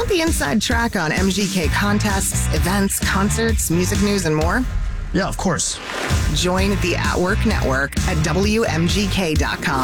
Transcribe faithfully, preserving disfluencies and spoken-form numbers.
Want the inside track on M G K contests, events, concerts, music news, and more? Yeah, of course. Join the At Work Network at W M G K dot com.